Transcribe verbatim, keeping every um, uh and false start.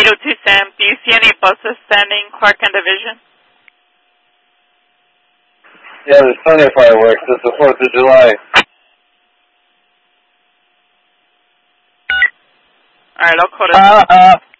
eight oh two Sam, do you see any buses standing Clark and Division? Yeah, there's plenty of fireworks. It's the fourth of July. Alright, I'll code it. Uh, uh.